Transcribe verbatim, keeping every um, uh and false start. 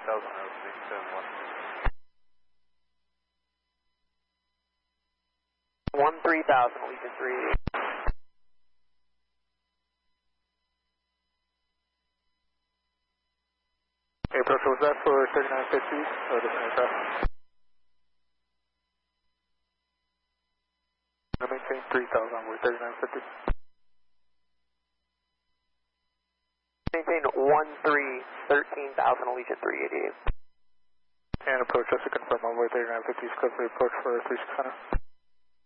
thousand, I was three seven one. one three thousand, Legion three. Hey, Pressure, was that for thirty-nine fifty or different aircraft? I maintain three thousand, we're thirty-nine fifty. Maintain one three, thirteen thousand, Legion three eighty-eight. And approach, just to confirm, onboard thirty-nine fifty is clear for approach for three six hundred.